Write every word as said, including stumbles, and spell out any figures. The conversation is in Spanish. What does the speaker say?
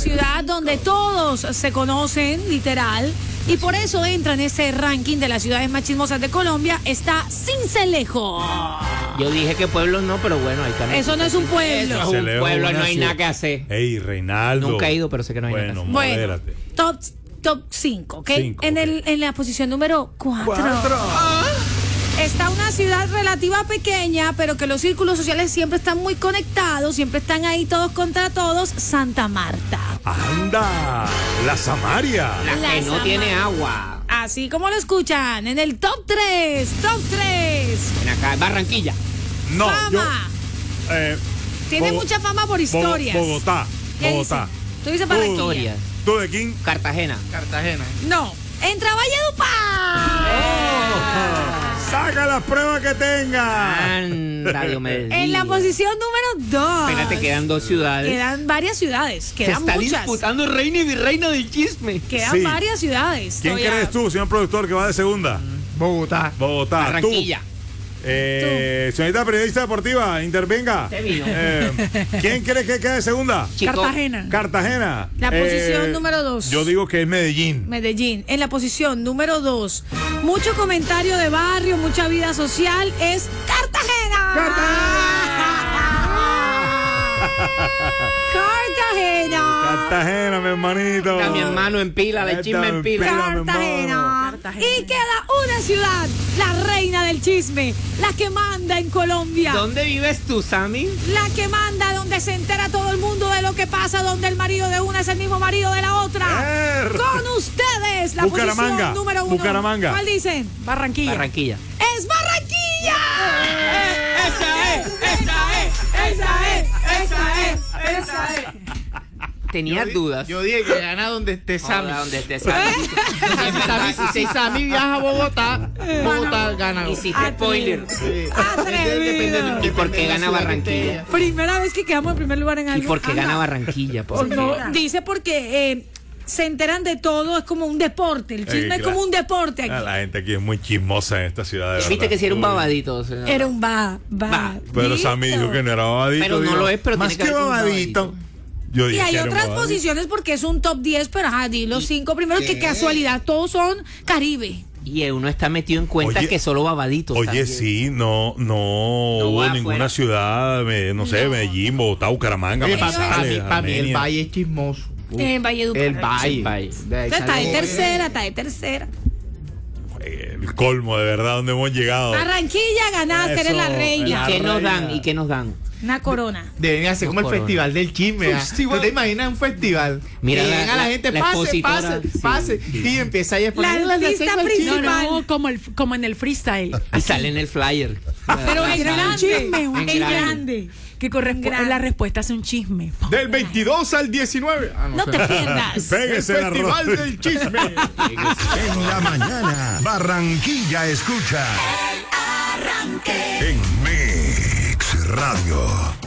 ciudad donde todos se conocen, literal, y por eso entra en ese ranking de las ciudades más chismosas de Colombia, está Sincelejo. Yo dije que pueblos no, pero bueno, ahí está. Eso no es un pueblo. Eso es un Sincelejo pueblo, es no una hay ciudad. nada que hacer. Ey, Reinaldo. Nunca he ido, pero sé que no hay bueno, nada que Bueno, modérate. top top cinco, ¿ok? Cinco, en, ok. el, en la posición número cuatro. Cuatro. Está una ciudad relativa pequeña, pero que los círculos sociales siempre están muy conectados, siempre están ahí todos contra todos, Santa Marta. Anda, la Samaria. La La que no Sama- tiene agua. Así como lo escuchan, en el top tres, top tres. En acá, Barranquilla. No, yo. Fama. eh, Tiene Bogo- mucha fama por Bogo- historias. Bogotá. ¿Qué Bogotá. dice? ¿Tú dices Barranquilla? Historias. ¿Tú de quién? Cartagena. Cartagena. No, entra Valledupar. Saca las pruebas que tenga. Anda, Dios me En la diga. posición número dos. Espérate, quedan dos ciudades. Quedan varias ciudades, Se quedan está muchas. disputando reina y virreina del chisme. Quedan Sí. varias ciudades. ¿Quién Todavía- crees tú, señor productor, que va de segunda? Bogotá. Bogotá. Barranquilla. Tú. Eh, señorita periodista deportiva, intervenga. Usted vino. Eh, ¿Quién cree que quede de segunda? Chico, Cartagena. Cartagena. La posición número dos. Yo digo que es Medellín. Medellín. En la posición número dos. Mucho comentario de barrio, mucha vida social. Es Cartagena. Cartagena. Cartagena, mi hermanito. Está mi hermano en pila, la Está chisme en pila. pila, mi Cartagena. Cartagena. Y queda una ciudad, la reina del chisme, la que manda en Colombia. ¿Dónde vives tú, Sammy? La que manda donde se entera todo el mundo de lo que pasa, donde el marido de una es el mismo marido de la otra. Er. Con ustedes, la Bucaramanga, posición número uno. Bucaramanga. ¿Cuál dicen? Barranquilla. Barranquilla. ¡Es Barranquilla! ¡Esa es! ¡Esa es! ¡Esa es! ¡Esa es! ¡Esa es! Tenía Yo di- dudas. Yo dije que gana donde esté Sammy. Ahora, donde esté Sammy. Si Sammy, si Sammy viaja a Bogotá, Bogotá gana. Hiciste spoiler. Sí. Atrevido. ¿Y por qué gana Barranquilla? Primera vez que quedamos en primer lugar en ¿Y algo. por qué Anda. gana Barranquilla? ¿Por qué? No, dice porque eh, se enteran de todo, es como un deporte. El chisme Ey, es como un deporte aquí. Ah, La gente aquí es muy chismosa en esta ciudad. De Viste verdad. que si era un Uy. babadito. O sea, Era un ba, ba. Va. Pero Sammy dijo que no era babadito. Pero no dijo, lo es, pero más tiene que que haber un babadito. babadito. Yo Y dije hay que era un otras babadito. posiciones porque es un top diez, pero ajá, di los cinco primeros, que casualidad, todos son Caribe. Y uno está metido en cuenta Oye, que solo babaditos. Oye, también. sí, no, no, hubo va ninguna afuera. ciudad, me- no sé, No. Medellín, Bogotá, Bucaramanga, Oye, para Manizales, mí, pa' mí el Armenia. valle es chismoso. Uh, En Valledupar. El valle. El valle. De ahí Está de sale- tercera, está de tercera. Eh, El colmo, de verdad, donde hemos llegado. Barranquilla, ganaste, eres la Eso, ¿Y reina. la qué nos reina. dan? ¿Y qué nos dan? Una corona. Deben hacer como el Corona. festival del chisme. ¿ah? Festival. ¿Tú te imaginas un festival? Mira que la- llega la, la- gente, la pase, expositora, pase, sí. pase. Y empieza ahí a exponer, La "Les artista tengo el chisme". principal. No, no, como, el, como en el freestyle. Y sale en el flyer. Pero Ay, es era un grande. chisme, un Es chisme. grande. Que corresponde, Grande. la respuesta es un chisme. Del veintidós al diecinueve. Ah, No sé. te pierdas. Pégese la Festival ropa. del chisme. En la mañana, Barranquilla escucha. En Mix Radio.